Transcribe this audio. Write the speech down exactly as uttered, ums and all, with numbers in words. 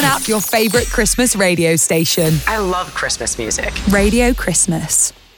up your favourite Christmas radio station. I love Christmas music. Radio Christmas.